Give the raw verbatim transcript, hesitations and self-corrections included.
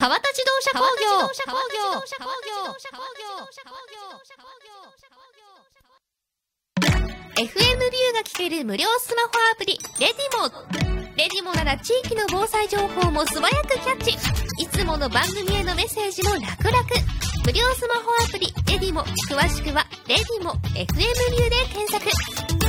川田自動車工業 エフエム ビューが聞ける無料スマホアプリレディモ。レディモなら地域の防災情報も素早くキャッチ。いつもの番組へのメッセージも楽々。無料スマホアプリレディモ。詳しくはレディモ エフエム ビューで検索。